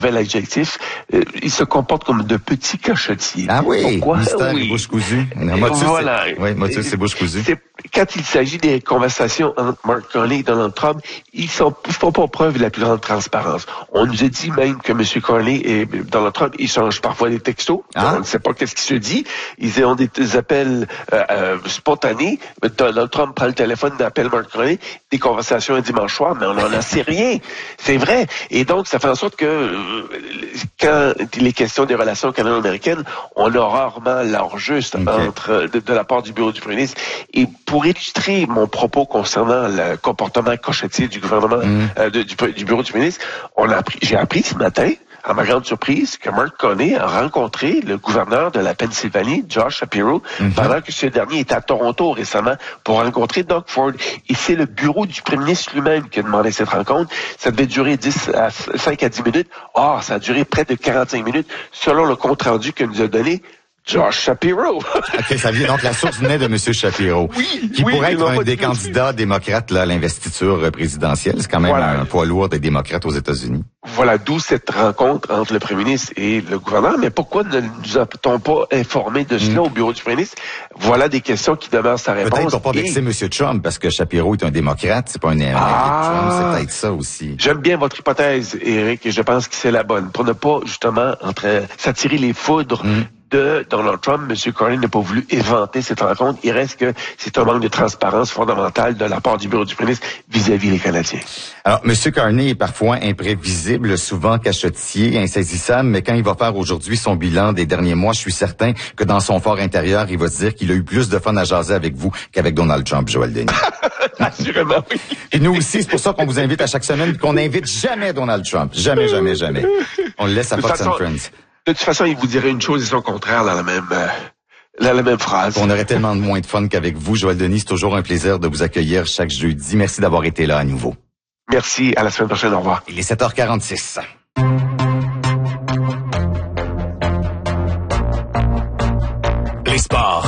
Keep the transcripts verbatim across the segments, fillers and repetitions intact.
nouvel adjectif, euh, ils se comportent comme de petits cachotiers. Ah oui, Pourquoi? mystère Oui. et bouche cousue. Motus, Voilà. c'est, oui, motus c'est bouche cousue. C'est, quand il s'agit des conversations entre Mark Carney et Donald Trump, ils sont, ils font pas preuve de la plus grande transparence. On nous a dit même que M. Carney et Donald Trump échangent parfois des textos. Ah. On ne sait pas qu'est-ce qui se dit. Ils ont des, des appels euh, euh, spontanés. Donald Trump prend le téléphone, appelle Mark Carney, des conversations un dimanche soir, mais on n'en sait rien. C'est vrai. Et donc, ça fait en sorte que euh, quand il est question des relations canadiennes-américaines, on a rarement l'heure juste okay. entre de, de la part du bureau du premier ministre. Et pour illustrer mon propos concernant le comportement cochotier du gouvernement, mm. euh, de, du, du bureau du premier ministre, on a appris, j'ai appris ce matin, à ma grande surprise, que Mark Carney a rencontré le gouverneur de la Pennsylvanie, Josh Shapiro, mm-hmm. pendant que ce dernier était à Toronto récemment pour rencontrer Doug Ford. Et c'est le bureau du premier ministre lui-même qui a demandé cette rencontre. Ça devait durer dix à cinq à dix minutes. Or, ça a duré près de quarante-cinq minutes, selon le compte-rendu que nous a donné Josh Shapiro. OK, ça vient donc la source venait de M. Shapiro, oui, qui oui, pourrait être un des dit. candidats démocrates là, à l'investiture présidentielle. C'est quand même voilà. un poids lourd des démocrates aux États-Unis. Voilà, d'où cette rencontre entre le premier ministre et le gouverneur. Mais pourquoi ne nous a-t-on pas informé de cela mm. au bureau du premier ministre? Voilà des questions qui demeurent sa réponse. Peut-être pour pas vexer et... M. Trump, parce que Shapiro est un démocrate, c'est pas un ami ah, de Trump, c'est peut-être ça aussi. J'aime bien votre hypothèse, Éric, et je pense que c'est la bonne. Pour ne pas, justement, entre s'attirer les foudres mm. de Donald Trump, M. Carney n'a pas voulu éventer cette rencontre. Il reste que c'est un manque de transparence fondamentale de la part du bureau du premier ministre vis-à-vis des Canadiens. Alors, M. Carney est parfois imprévisible, souvent cachotier, insaisissable, mais quand il va faire aujourd'hui son bilan des derniers mois, je suis certain que dans son fort intérieur, il va se dire qu'il a eu plus de fun à jaser avec vous qu'avec Donald Trump, Joël Denis. Assurément, oui. Et nous aussi, c'est pour ça qu'on vous invite à chaque semaine, qu'on n'invite jamais Donald Trump. Jamais, jamais, jamais. On le laisse à Fox and Friends. De toute façon, il vous dirait une chose et son contraire dans la même, euh, dans la même phrase. On aurait tellement de moins de fun qu'avec vous, Joël Denis. C'est toujours un plaisir de vous accueillir chaque jeudi. Merci d'avoir été là à nouveau. Merci. À la semaine prochaine. Au revoir. Il est sept heures quarante-six. Les sports.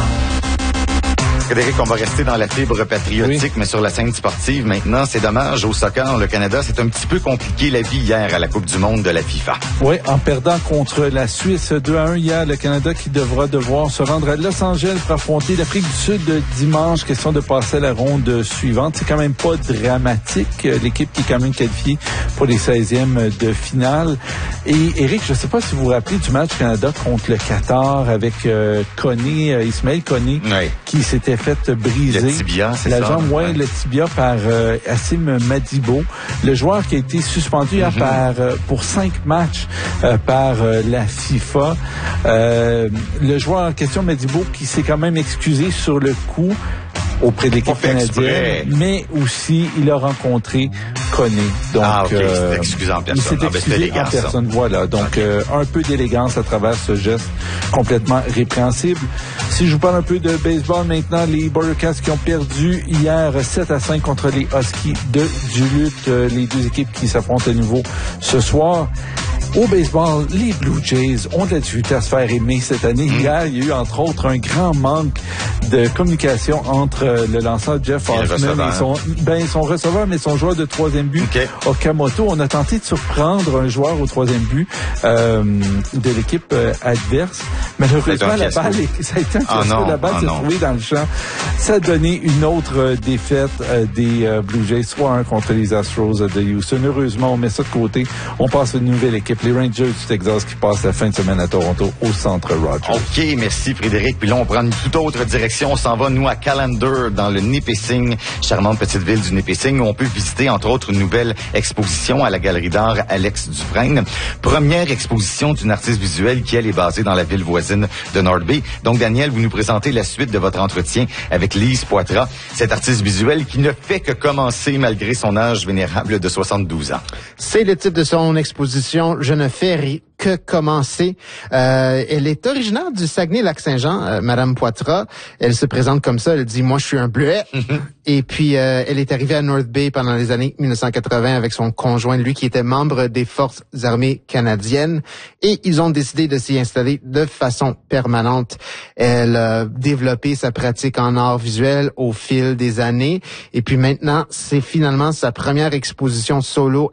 Frédéric, on va rester dans la fibre patriotique, oui. mais sur la scène sportive maintenant, c'est dommage. Au soccer, le Canada, c'est un petit peu compliqué la vie hier à la Coupe du monde de la FIFA. Oui, en perdant contre la Suisse deux à un hier, le Canada qui devra devoir se rendre à Los Angeles pour affronter l'Afrique du Sud dimanche. Question de passer à la ronde suivante. C'est quand même pas dramatique. L'équipe qui est quand même qualifiée pour les seizièmes de finale. Et Éric, je ne sais pas si vous vous rappelez du match Canada contre le Qatar avec euh, Koné, euh, Ismaël Koné, oui. qui s'était fait briser le tibia, c'est la ça, jambe, ouais, ouais. le tibia par euh, Assim Madibo, le joueur qui a été suspendu mm-hmm. par euh, pour cinq matchs euh, par euh, la FIFA. Euh, le joueur en question, Madibo, qui s'est quand même excusé sur le coup auprès de l'équipe canadienne, mais aussi il a rencontré Koné. Donc, ah, ok, euh, il s'est excusé en personne. Il s'est excusé ah, ben, en personne, ça. Voilà. Donc, okay. euh, un peu d'élégance à travers ce geste complètement répréhensible. Si je vous parle un peu de baseball maintenant, les Border Cats qui ont perdu hier sept à cinq contre les Huskies de Duluth, euh, les deux équipes qui s'affrontent à nouveau ce soir. Au baseball, les Blue Jays ont de la difficulté à se faire aimer cette année. Mmh. Hier, il y a eu entre autres un grand manque de communication entre le lanceur Jeff Hoffman et son, ben, son receveur, mais son joueur de troisième but, okay. Okamoto. On a tenté de surprendre un joueur au troisième but euh, de l'équipe euh, adverse. Malheureusement, la balle, est, ça a été un fiasco. Oh la balle oh s'est trouvée dans le champ. Ça a donné une autre euh, défaite euh, des euh, Blue Jays, soit un contre les Astros de Houston. Heureusement, on met ça de côté. On passe à une nouvelle équipe. Les Rangers du Texas qui passent la fin de semaine à Toronto au Centre Rogers. OK, merci Frédéric. Puis là, on prend une toute autre direction. On s'en va, nous, à Callander, dans le Nipissing, charmante petite ville du Nipissing, où on peut visiter, entre autres, une nouvelle exposition à la Galerie d'art Alex Dufresne. Première exposition d'une artiste visuelle qui, elle, est basée dans la ville voisine de North Bay. Donc, Daniel, vous nous présentez la suite de votre entretien avec Lise Poitras, cette artiste visuelle qui ne fait que commencer malgré son âge vénérable de soixante-douze ans. C'est le titre de son exposition. Je ne fais rien que commencer. Euh, elle est originaire du Saguenay-Lac-Saint-Jean, euh, Madame Poitras. Elle se présente comme ça. Elle dit, moi, je suis un bleuet. Et puis, euh, elle est arrivée à North Bay pendant les années dix-neuf cent quatre-vingts avec son conjoint, lui, qui était membre des Forces armées canadiennes. Et ils ont décidé de s'y installer de façon permanente. Elle a développé sa pratique en art visuel au fil des années. Et puis maintenant, c'est finalement sa première exposition solo à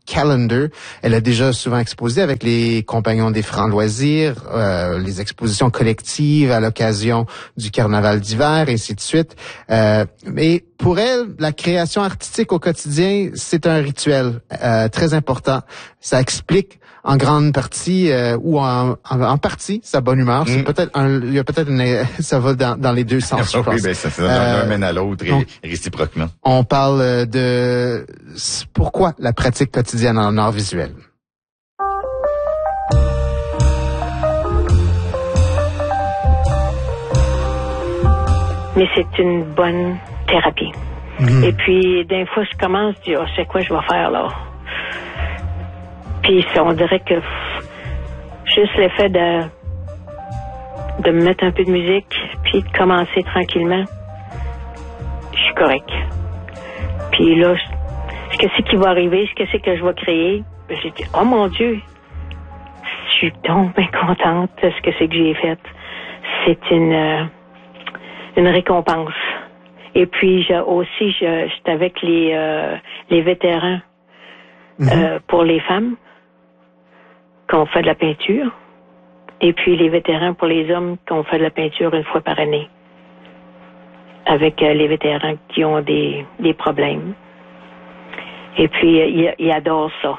Calendar. Elle a déjà souvent exposé avec les Compagnons des Francs Loisirs, euh, les expositions collectives à l'occasion du Carnaval d'hiver, et ainsi de suite. Euh, mais pour elle, la création artistique au quotidien, c'est un rituel euh, très important. Ça explique en grande partie euh, ou en, en, en partie sa bonne humeur. Mm. C'est peut-être un, il y a peut-être une, ça va dans, dans les deux sens. Je pense. Oui, ben ça, ça euh, mène à l'autre et réciproquement. On parle de pourquoi la pratique quotidienne en art visuel. Mais c'est une bonne thérapie. Mm. Et puis, d'un fois, je commence à dire, oh, c'est quoi je vais faire là? Puis, on dirait que pff, juste l'effet de, de me mettre un peu de musique, puis de commencer tranquillement, je suis correct. Puis là, ce que c'est qui va arriver, ce que c'est que je vais créer, j'ai dit, oh mon Dieu, je suis donc bien contente de ce que c'est que j'ai fait. C'est une, euh, une récompense. Et puis, je, aussi, je, j'étais avec les, euh, les vétérans mm-hmm. euh, pour les femmes, qu'on fait de la peinture, et puis les vétérans pour les hommes, qu'on fait de la peinture une fois par année, avec euh, les vétérans qui ont des, des problèmes. Et puis, euh, ils, ils adorent ça.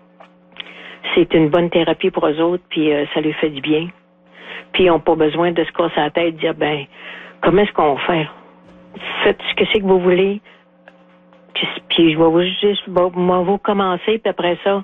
C'est une bonne thérapie pour eux autres, puis euh, ça lui fait du bien. Puis, ils n'ont pas besoin de se casser la tête, de dire, ben, comment est-ce qu'on fait? Faites ce que c'est que vous voulez, puis, puis je vais vous juste, moi, vous commencer, puis après ça,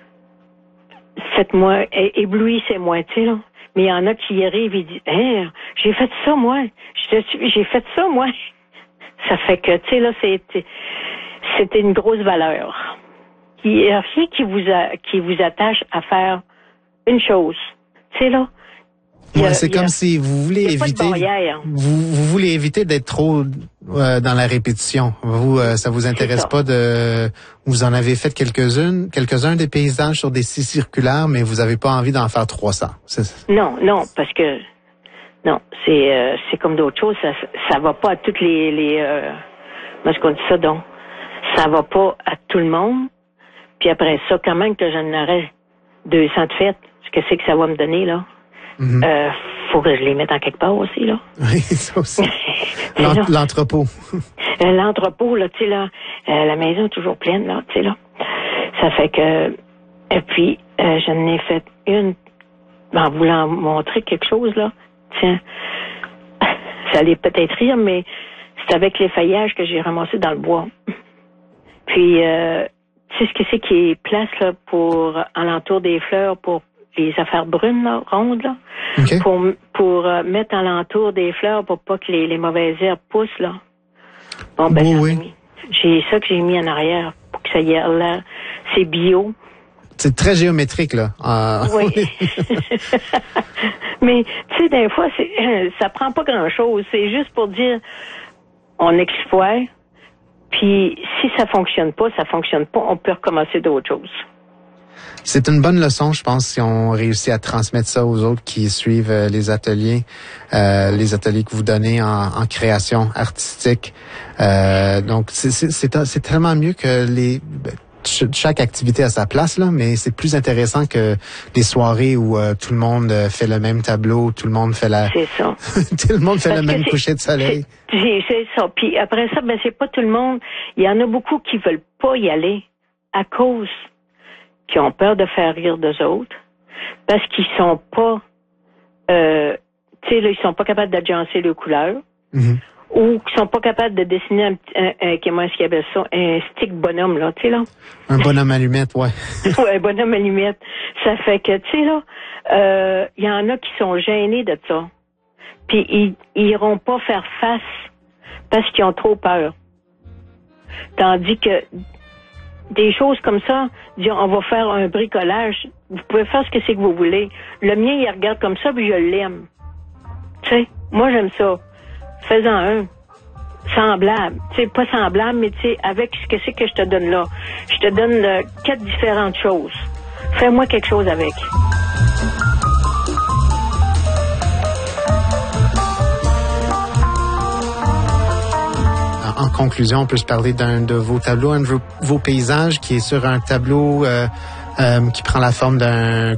faites-moi, éblouissez-moi, tu sais, là. Mais il y en a qui y arrivent et disent, hey, j'ai fait ça, moi. J'ai fait ça, moi. Ça fait que, tu sais, là, c'était, c'était une grosse valeur. Il n'y a rien qui vous, a, qui vous attache à faire une chose. Tu sais, là. Ouais, a, c'est comme a, si vous voulez éviter, vous, vous voulez éviter d'être trop euh, dans la répétition. Vous, euh, ça vous intéresse pas de, vous en avez fait quelques-unes, quelques-uns des paysages sur des scies circulaires, mais vous avez pas envie d'en faire trois cents. C'est... Non, non, parce que non, c'est euh, c'est comme d'autres choses. Ça, ça va pas à toutes les, les euh, moi je dis ça donc, ça va pas à tout le monde. Puis après ça, quand même que j'en aurais deux cents de fêtes, ce que c'est que ça va me donner là. Mm-hmm. Euh, faut que je les mette en quelque part aussi, là. Oui, ça aussi. L'ent- l'entrepôt. euh, l'entrepôt, là, tu sais, là, euh, la maison est toujours pleine, là, tu sais, là. Ça fait que, et puis, euh, j'en ai fait une, en voulant montrer quelque chose, là. Tiens, ça allait peut-être rire, mais c'est avec les feuillages que j'ai ramassé dans le bois. Puis, euh, tu sais ce que c'est qui est place, là, pour, alentour des fleurs, pour les affaires brunes, là, rondes, là, okay. pour, pour euh, mettre alentour des fleurs pour pas que les, les mauvaises herbes poussent, là. Bon, ben, oh, oui. mis. J'ai ça que j'ai mis en arrière pour que ça y ait l'air. C'est bio. C'est très géométrique, là. Euh... Oui. Mais, tu sais, des fois, c'est, ça prend pas grand-chose. C'est juste pour dire, on exploite, puis si ça fonctionne pas, ça fonctionne pas, on peut recommencer d'autres choses. C'est une bonne leçon, je pense, si on réussit à transmettre ça aux autres qui suivent euh, les ateliers, euh, les ateliers que vous donnez en, en création artistique. Euh, donc, c'est, c'est, c'est, c'est tellement mieux que les... Chaque activité a sa place, là, mais c'est plus intéressant que des soirées où euh, tout le monde fait le même tableau, tout le monde fait la... C'est ça. tout le monde fait Parce le même coucher de soleil. C'est, c'est ça. Puis après ça, ben c'est pas tout le monde. Il y en a beaucoup qui veulent pas y aller à cause qui ont peur de faire rire d'eux autres, parce qu'ils sont pas, euh, tu sais, là, ils sont pas capables d'agencer les couleurs, mm-hmm. ou qu'ils sont pas capables de dessiner un, un, un comment est-ce qu'ils appellent ça, un stick bonhomme, là, tu sais, là. Un bonhomme allumette, ouais. Ouais, un bonhomme allumette. Ça fait que, tu sais, là, euh, il y en a qui sont gênés de ça. Puis, ils, ils iront pas faire face parce qu'ils ont trop peur. Tandis que, des choses comme ça, dire on va faire un bricolage, vous pouvez faire ce que c'est que vous voulez. Le mien, il regarde comme ça, puis je l'aime. Tu sais, moi j'aime ça. Fais-en un. Semblable. Tu sais, pas semblable, mais tu sais, avec ce que c'est que je te donne là. Je te donne euh, quatre différentes choses. Fais-moi quelque chose avec. En conclusion, on peut se parler d'un de vos tableaux, un de vos, vos paysages qui est sur un tableau euh, euh, qui prend la forme d'un